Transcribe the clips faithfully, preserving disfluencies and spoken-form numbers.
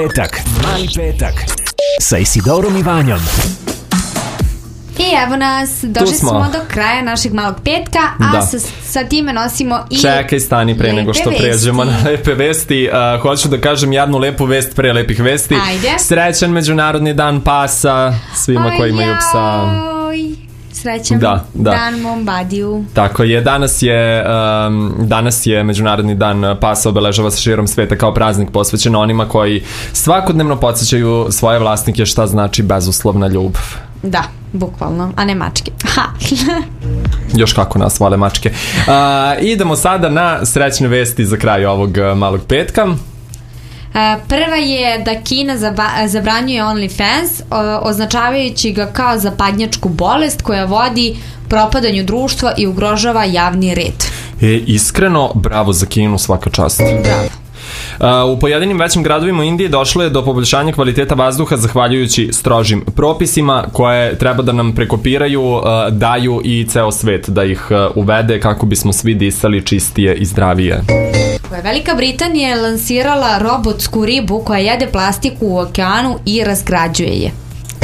Petak, mali petak sa Isidorom i Vanjom. I evo nas, došli smo. smo do kraja našeg malog petka, a da. sa, sa time nosimo i Čekaj, stani pre nego što vesti. pređemo na lepe vesti. Uh, hoću da kažem jednu lepu vest pre lepih vesti. Ajde. Srećan Međunarodni dan pasa svima Oj, koji imaju psa. Oj, srećan da, da. dan mom badiju. Tako je, danas je um, danas je Međunarodni dan pasa, obeležava se širom sveta kao praznik posvećen onima koji svakodnevno podsjećaju svoje vlasnike šta znači bezuslovna ljubav. Da, bukvalno, a ne mačke. Ha. Još kako nas vole mačke. Uh, idemo sada na srećne vesti za kraj ovog uh, malog petka. Prva je da Kina zaba- zabranjuje OnlyFans, o- označavajući ga kao zapadnjačku bolest koja vodi propadanju društva i ugrožava javni red. E, iskreno, bravo za Kinu, svaka čast. Bravo. Uh, u pojedinim većim gradovima u Indiji došlo je do poboljšanja kvaliteta vazduha zahvaljujući strožim propisima koje treba da nam prekopiraju, uh, daju i ceo svet da ih uh, uvede kako bismo svi disali čistije i zdravije. Velika Britanija je lansirala robotsku ribu koja jede plastiku u okeanu i razgrađuje je.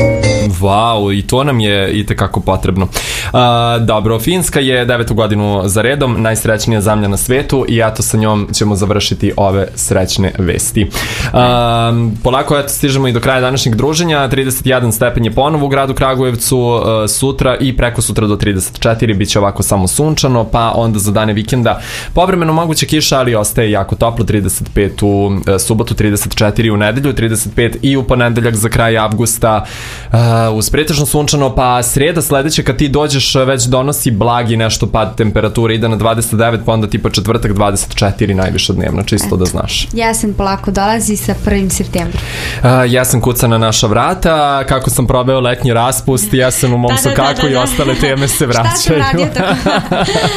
Wow, i to nam je i tekako potrebno. Uh, dobro, Finska je devetu godinu za redom najsrećnija zemlja na svetu i eto sa njom ćemo završiti ove srećne vesti. Uh, polako eto stižemo i do kraja današnjeg druženja. trideset jedan stepen je ponovo u gradu Kragujevcu, uh, sutra i preko sutra do trideset četiri biće ovako samo sunčano, pa onda za dane vikenda povremeno moguće kiša, ali ostaje jako toplo, trideset pet u uh, subotu, trideset četiri u nedelju, trideset pet i u ponedeljak za kraj avgusta. Uh, uz pretežno sunčano, pa sreda sledeće kad ti dođeš već donosi blagi nešto pad temperature, ide na dvadeset devet, pa onda tipa četvrtak dvadeset četiri najviše dnevno, čisto da znaš. Jesen polako dolazi sa prvim septembrom. Uh, jesen kuca na naša vrata, kako sam probao letnji raspust, jesen u mom da, sokaku da, da, da. i ostale teme se vraćaju. Šta sam radio tako?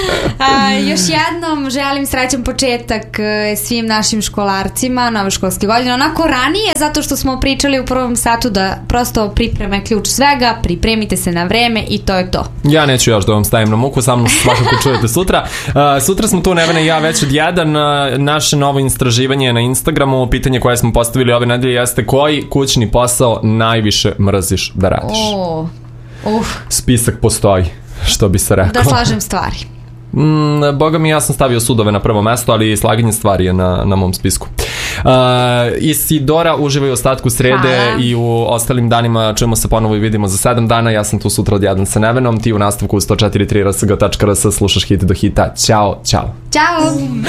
uh, još jednom želim srećan početak svim našim školarcima nove školske godine, onako ranije, zato što smo pričali u prvom satu da prosto pripreme ključ svega, pripremite se na vreme i to je to. Ja neću još da vam stavim na muku, sa mnom svakako čujete sutra. Uh, sutra smo tu, Nevena i ja, već od jedan. Uh, naše novo istraživanje na Instagramu, pitanje koje smo postavili ove nedelje jeste koji kućni posao najviše mrziš da radiš? Oh. Uh. Spisak postoji, što bi se rekao. Da slažem stvari. Mm, boga mi, ja sam stavio sudove na prvo mesto, ali slaganje stvari je na, na mom spisku. Uh, Isidora, uživaj u ostatku srede. Hvala. I u ostalim danima čujemo se ponovo i vidimo za sedam dana. Ja sam tu sutra od jedan sa Nevenom, ti u nastavku sto četiri tri r s g tačka r s slušaš hit do hita. Ćao, ćao. Ćao.